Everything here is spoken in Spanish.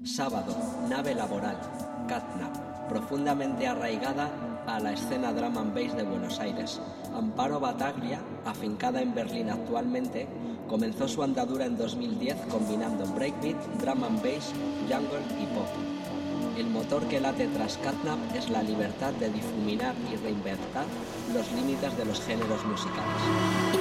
Sábado, nave laboral, Catnap, profundamente arraigada a la escena drum and bass de Buenos Aires. Amparo Battaglia, afincada en Berlín actualmente, comenzó su andadura en 2010 combinando breakbeat, drum and bass, jungle y pop. El motor que late tras Catnap es la libertad de difuminar y reinventar los límites de los géneros musicales.